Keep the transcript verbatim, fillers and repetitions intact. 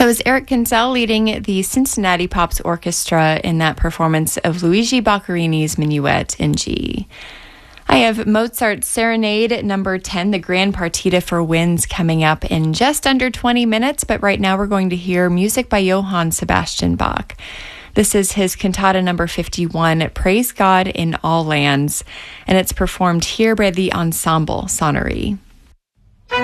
That was Eric Kinsell leading the Cincinnati Pops Orchestra in that performance of Luigi Boccherini's Minuet in G. I have Mozart's Serenade number ten, the Grand Partita for Winds, coming up in just under twenty minutes, but right now we're going to hear music by Johann Sebastian Bach. This is his cantata number fifty-one, Praise God in All Lands, and it's performed here by the Ensemble Sonnery.